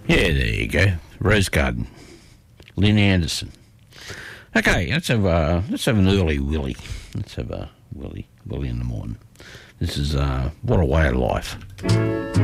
Yeah, there you go. Rose Garden. Lynn Anderson. Okay, let's have an early Willie. Let's have a Willie in the morning. This is What a Way of Life.